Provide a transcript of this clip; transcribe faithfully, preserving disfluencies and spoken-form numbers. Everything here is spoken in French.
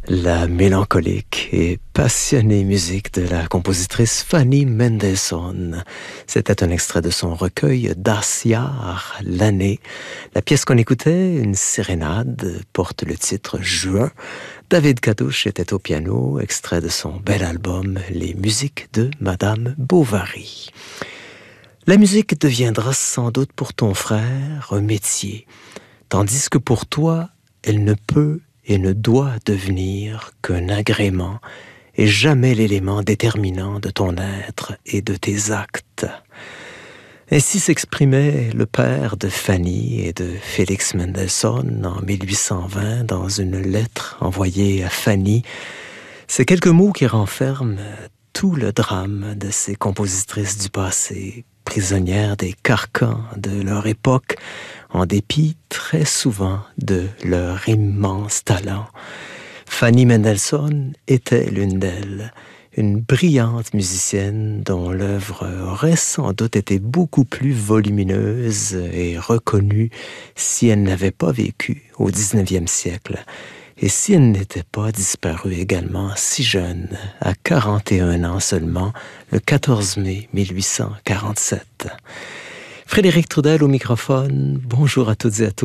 La mélancolique et passionnée musique de la compositrice Fanny Mendelssohn. C'était un extrait de son recueil Das Jahr, l'année. La pièce qu'on écoutait, une sérénade, porte le titre Juin. David Cadouche était au piano, extrait de son bel album Les musiques de Madame Bovary. La musique deviendra sans doute pour ton frère un métier, tandis que pour toi, elle ne peut et ne doit devenir qu'un agrément et jamais l'élément déterminant de ton être et de tes actes. Ainsi s'exprimait le père de Fanny et de Félix Mendelssohn en mille huit cent vingt dans une lettre envoyée à Fanny. Ces quelques mots qui renferment tout le drame de ces compositrices du passé, prisonnières des carcans de leur époque, en dépit très souvent de leur immense talent. Fanny Mendelssohn était l'une d'elles, une brillante musicienne dont l'œuvre aurait sans doute été beaucoup plus volumineuse et reconnue si elle n'avait pas vécu au dix-neuvième siècle et si elle n'était pas disparue également si jeune, à quarante et un ans seulement, le quatorze mai mille huit cent quarante-sept. Frédéric Trudel au microphone, bonjour à toutes et à tous.